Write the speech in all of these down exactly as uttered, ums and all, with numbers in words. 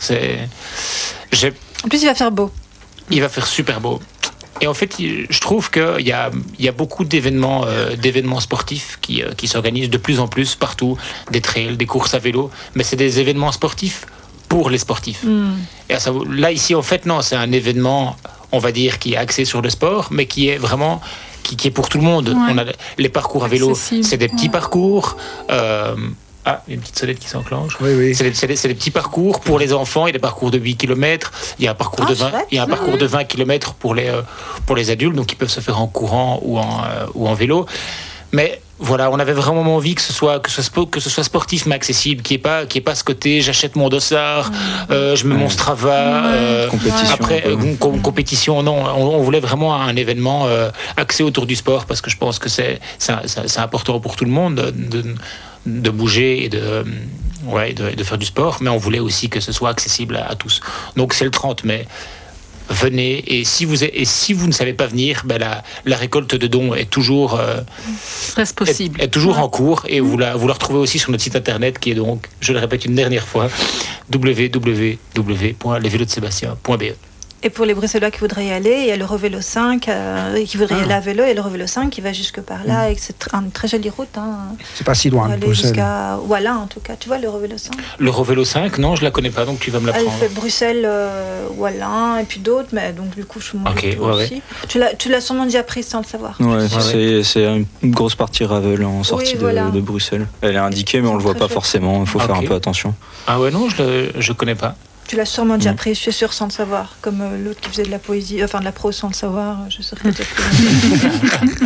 C'est... J'ai... En plus, il va faire beau. Il va faire super beau. Et en fait, je trouve qu'il y a, il y a beaucoup d'événements, euh, d'événements sportifs qui, euh, qui s'organisent de plus en plus partout. Des trails, des courses à vélo. Mais c'est des événements sportifs pour les sportifs. Mm. Et ça, là, ici, en fait, non, c'est un événement, on va dire, qui est axé sur le sport, mais qui est vraiment... Qui, qui est pour tout le monde. Ouais. On a les parcours à vélo, accessible. C'est des petits ouais. parcours... Euh, Ah, il y a une petite sonnette qui s'enclenche. Oui, oui. C'est, des, c'est, des, c'est des petits parcours pour les enfants. Il y a des parcours de huit kilomètres. Il y a un parcours, ah, de, vingt, il y a un parcours de vingt kilomètres pour les, euh, pour les adultes. Donc, ils peuvent se faire en courant ou en, euh, ou en vélo. Mais voilà, on avait vraiment envie que ce soit, que ce soit, que ce soit sportif mais accessible, qu'il n'y ait pas, qu'il n'y ait pas ce côté j'achète mon dossard, mmh. euh, je mets mmh. mon Strava. Euh, compétition. Après, euh, com- compétition, non. On, on voulait vraiment un événement euh, axé autour du sport parce que je pense que c'est, c'est, c'est, c'est important pour tout le monde de, de, de bouger et de, ouais, de, de faire du sport, mais on voulait aussi que ce soit accessible à, à tous. Donc c'est le trente mai. Venez, et si vous, et si vous ne savez pas venir, ben la, la récolte de dons est toujours, euh, reste possible. Est, est toujours ouais. en cours, et vous la, vous la retrouvez aussi sur notre site internet qui est donc, je le répète une dernière fois, w w w point les vélos de sébastien point b e. Et pour les Bruxellois qui voudraient y aller, il y a le Revélo cinq, euh, qui voudraient ah. y aller à vélo, et le Revélo cinq qui va jusque par là, mmh. et c'est tr- une très jolie route. Hein, c'est pas si loin de Bruxelles. Jusqu'à Wallin, en tout cas. Tu vois le Revélo cinq? Le Revélo cinq, non, je la connais pas, donc tu vas me l'apprendre. Elle fait Bruxelles, euh, Wallin, et puis d'autres, mais donc du coup, je suis monte okay, ouais, aussi. Ouais. Tu, l'as, tu l'as sûrement déjà prise sans le savoir. Ouais, ouais. C'est, c'est une grosse partie Ravel en sortie oui, voilà. de, de Bruxelles. Elle est indiquée, mais on le voit pas chouette. Forcément. Il faut okay. faire un peu attention. Ah ouais, non, je le, je connais pas. Tu l'as sûrement déjà mmh. pris, je suis sûre, sans le savoir. Comme euh, l'autre qui faisait de la poésie, euh, enfin de la prose sans le savoir, je serais déjà pris.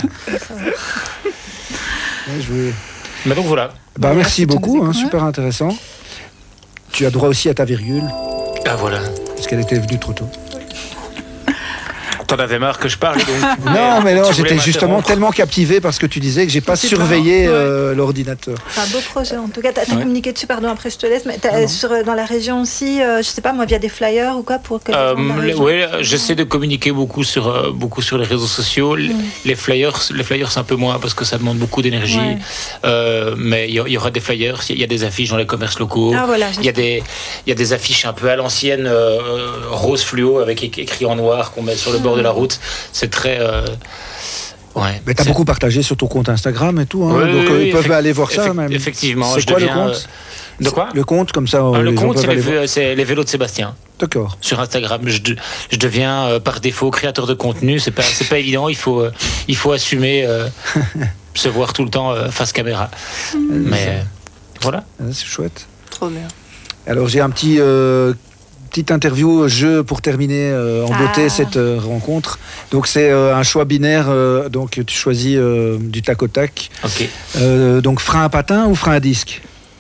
Bien joué. Mais donc voilà. Bah, merci beaucoup, hein, super intéressant. Tu as droit aussi à ta virgule. Ah voilà. Parce qu'elle était venue trop tôt. T'en avais marre que je parle donc. Non, mais non, j'étais justement tellement captivé parce que tu disais que j'ai pas c'est surveillé euh, l'ordinateur. C'est un beau projet en tout cas. T'as, t'as ouais. communiqué dessus, pardon, après je te laisse, mais t'as, sur, dans la région aussi, euh, je sais pas moi, via des flyers ou quoi pour que. Euh, oui, j'essaie de communiquer beaucoup sur euh, beaucoup sur les réseaux sociaux. Mm. Les flyers, les flyers c'est un peu moins parce que ça demande beaucoup d'énergie. Ouais. Euh, mais il y, y aura des flyers, il y a des affiches dans les commerces locaux. Ah, voilà, il y a des il y a des affiches un peu à l'ancienne, euh, rose fluo avec écrit en noir qu'on met sur le bord de la route, c'est très euh... ouais. Mais t'as c'est... beaucoup partagé sur ton compte Instagram et tout, hein, oui, donc oui, euh, oui, ils peuvent effect... aller voir ça. Effect... Même. Effectivement. C'est je quoi deviens... le compte? De quoi? Le compte comme ça. Ah, le compte, c'est les, v... c'est les vélos de Sébastien. D'accord. Sur Instagram, je, de... je deviens euh, par défaut créateur de contenu. C'est pas, c'est pas évident. Il faut, euh, il faut assumer, euh, se voir tout le temps euh, face caméra. Mais euh, voilà. Ah, c'est chouette. Trop bien. Alors j'ai un petit. Euh... Petite interview jeu pour terminer euh, en beauté ah. cette euh, rencontre. Donc c'est euh, un choix binaire. Euh, donc tu choisis euh, du tac au tac. Ok. Euh, donc frein à patin ou frein à disque?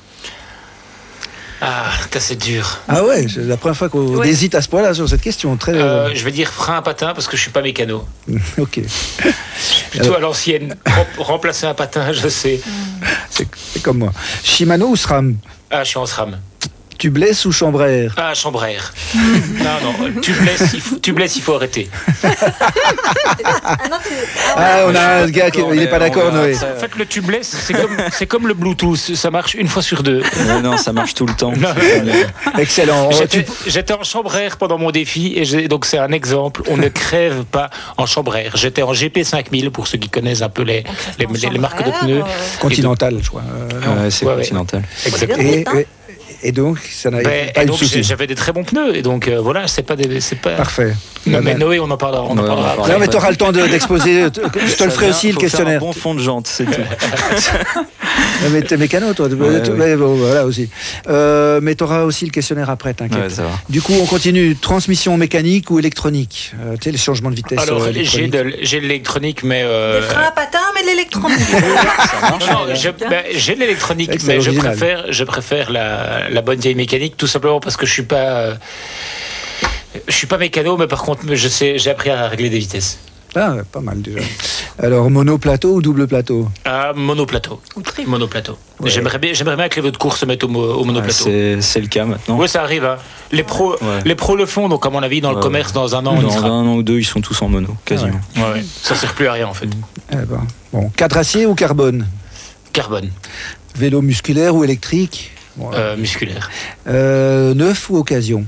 Ah, ça c'est dur. Ah ouais, c'est la première fois qu'on ouais. hésite à ce point-là sur cette question. Très. Euh, je vais dire frein à patin parce que je suis pas mécano. Ok. Plutôt Alors... à l'ancienne. Remplacer un patin, je sais. C'est, c'est comme moi. Shimano ou SRAM? Ah, je suis en SRAM. Tubeless ou Chambraire? Ah, Chambraire. non, non, Tubeless, il faut, Tubeless, il faut arrêter. ah, non, tu... ah, on a un gars qui n'est pas d'accord, Noé. En fait, le Tubeless, c'est comme, c'est comme le Bluetooth, ça marche une fois sur deux. Mais non, ça marche tout le temps. Non, excellent. J'étais, j'étais en Chambraire pendant mon défi, et j'ai, donc c'est un exemple, on ne crève pas en Chambraire. J'étais en G P cinq mille, pour ceux qui connaissent un peu les, les, les, les marques de pneus. Euh... Continental, je crois. Euh, ouais, c'est ouais, Continental. Ouais. Exactement. Et, et, Et donc, ça n'a ben, pas eu de souci. J'avais des très bons pneus, et donc euh, voilà, c'est pas des, c'est pas. Parfait. Non, mais Noé, on en parlera. On ouais, en parlera. On non, mais tu auras le temps de, d'exposer. Je te le ferai aussi le questionnaire. Faire un bon fond de jante, c'est tout. non, mais t'es mécano, toi. Ouais, tu, ouais. Bon, voilà aussi. Euh, mais tu auras aussi le questionnaire après, t'inquiète. Ouais, ça va. Du coup, on continue. Transmission mécanique ou électronique? euh, Tu sais, les changements de vitesse. Alors, euh, j'ai, de, j'ai de l'électronique, mais. Euh... Des freins à patin, mais de l'électronique. ça marche, non, je, ben, j'ai de l'électronique, mais je préfère, je préfère la, la bonne vieille mécanique, tout simplement parce que je suis pas. Euh, je suis pas mécano, mais par contre, je sais, j'ai appris à régler des vitesses. Ah, pas mal déjà. Alors, monoplateau ou double plateau? Ah, monoplateau. Ou triple. Monoplateau. Ouais. J'aimerais bien, j'aimerais bien que les vélos de course se mettent au, au monoplateau. Ouais, c'est, c'est le cas maintenant. Oui, ça arrive. Hein. Les pros, ouais. les pros le font, donc à mon avis, dans ouais. le commerce, dans un an, dans on y sera. un an ou deux, ils sont tous en mono, quasiment. Ouais. Ouais, ouais. Ça sert plus à rien en fait. Eh ben, bon, cadre acier ou carbone? Carbone. Vélo musculaire ou électrique? Voilà. Euh, musculaire. Euh, neuf ou occasion?